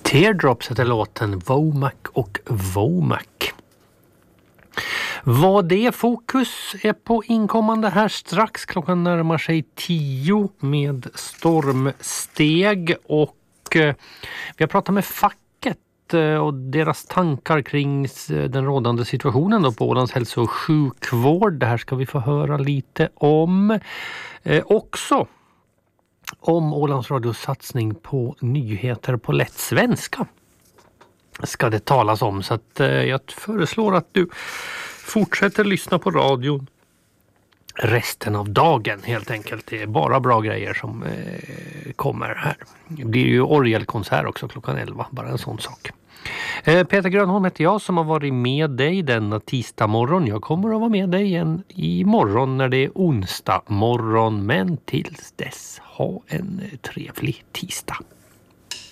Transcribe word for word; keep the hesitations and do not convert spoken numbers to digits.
Teardrops heter låten, Womack och Womack. Vad det fokus är på inkommande här strax. Klockan närmar sig tio med stormsteg och eh, vi har pratat med facket eh, och deras tankar kring den rådande situationen då på Ålands hälso- och sjukvård. Det här ska vi få höra lite om. Eh, också om Ålands radios satsning på nyheter på lätt svenska ska det talas om, så att eh, jag föreslår att du fortsätter lyssna på radion resten av dagen helt enkelt. Det är bara bra grejer som eh, kommer här. Det blir ju orgelkonsert också klockan elva, bara en sån sak. Eh, Peter Grönholm heter jag som har varit med dig denna tisdag morgon. Jag kommer att vara med dig igen imorgon när det är onsdag morgon, men tills dess ha en trevlig tisdag.